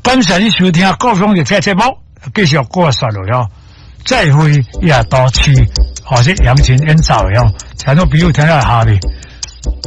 感谢你收听各方的节目，继续过说落了。再会也多次，或者扬情演奏哟，听到朋友听了下面。